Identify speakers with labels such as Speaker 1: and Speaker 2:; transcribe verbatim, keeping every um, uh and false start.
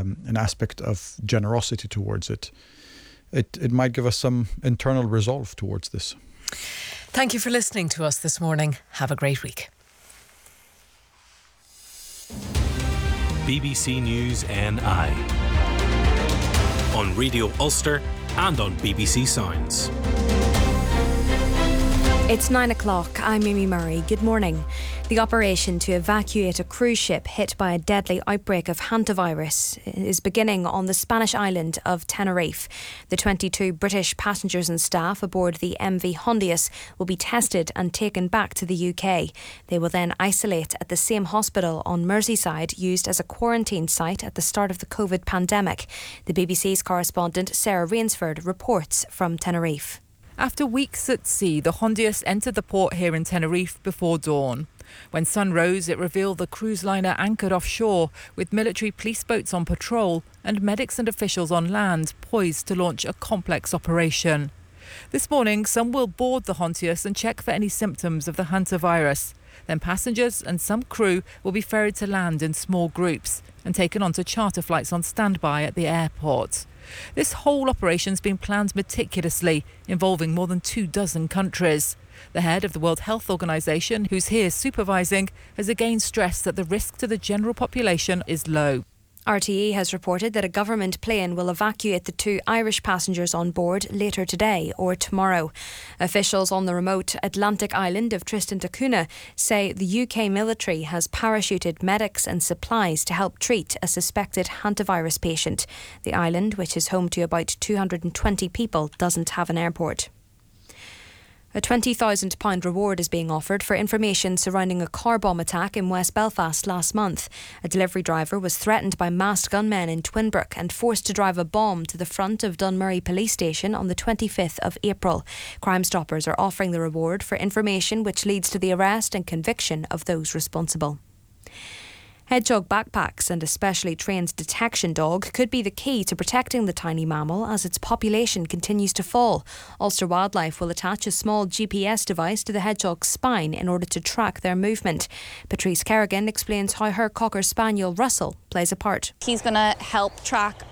Speaker 1: um, an aspect of generosity towards it, it, it might give us some internal resolve towards this.
Speaker 2: Thank you for listening to us this morning. Have a great week.
Speaker 3: B B C News N I on Radio Ulster and on B B C Sounds.
Speaker 4: It's nine o'clock. I'm Mimi Murray. Good morning. The operation to evacuate a cruise ship hit by a deadly outbreak of hantavirus is beginning on the Spanish island of Tenerife. The twenty-two British passengers and staff aboard the M V Hondius will be tested and taken back to the U K. They will then isolate at the same hospital on Merseyside used as a quarantine site at the start of the COVID pandemic. The B B C's correspondent Sarah Rainsford reports from Tenerife.
Speaker 5: After weeks at sea, the Hondius entered the port here in Tenerife before dawn. When sun rose, it revealed the cruise liner anchored offshore with military police boats on patrol and medics and officials on land poised to launch a complex operation. This morning, some will board the Hondius and check for any symptoms of the hantavirus. Then passengers and some crew will be ferried to land in small groups and taken onto charter flights on standby at the airport. This whole operation's been planned meticulously, involving more than two dozen countries. The head of the World Health Organization, who's here supervising, has again stressed that the risk to the general population is low.
Speaker 4: R T E has reported that a government plane will evacuate the two Irish passengers on board later today or tomorrow. Officials on the remote Atlantic island of Tristan da Cunha say the U K military has parachuted medics and supplies to help treat a suspected hantavirus patient. The island, which is home to about two hundred twenty people, doesn't have an airport. A twenty thousand pounds reward is being offered for information surrounding a car bomb attack in West Belfast last month. A delivery driver was threatened by masked gunmen in Twinbrook and forced to drive a bomb to the front of Dunmurry Police Station on the twenty-fifth of April. Crime Stoppers are offering the reward for information which leads to the arrest and conviction of those responsible. Hedgehog backpacks and a specially trained detection dog could be the key to protecting the tiny mammal as its population continues to fall. Ulster Wildlife will attach a small G P S device to the hedgehog's spine in order to track their movement. Patrice Kerrigan explains how her Cocker Spaniel Russell plays a part.
Speaker 6: He's going to help track